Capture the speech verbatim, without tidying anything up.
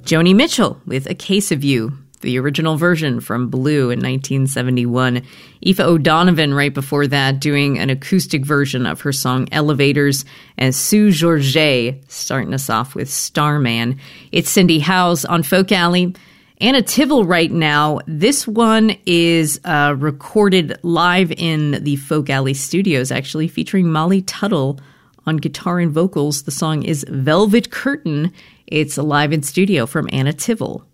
Joni Mitchell with A Case of You, the original version from Blue in nineteen seventy-one. Aoife O'Donovan right before that doing an acoustic version of her song Elevators, and Sue Georget starting us off with Starman. It's Cindy Howes on Folk Alley. Anna Tivel right now. This one is uh, recorded live in the Folk Alley studios, actually, featuring Molly Tuttle on guitar and vocals. The song is Velvet Curtain. It's live in studio from Anna Tivel.